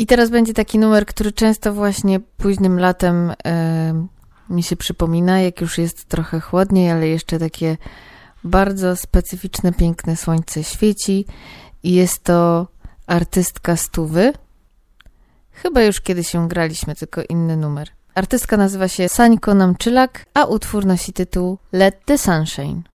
I teraz będzie taki numer, który często właśnie późnym latem mi się przypomina, jak już jest trochę chłodniej, ale jeszcze takie bardzo specyficzne, piękne słońce świeci. I jest to artystka Stówy. Chyba już kiedyś ją graliśmy, tylko inny numer. Artystka nazywa się Sańko Namczylak, a utwór nosi tytuł Let the Sunshine.